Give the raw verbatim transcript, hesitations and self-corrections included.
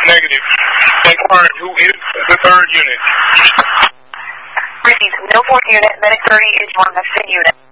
Negative. Confirm. Who is the third unit? Repeat. No fourth unit. Medic thirty is your Mexican unit.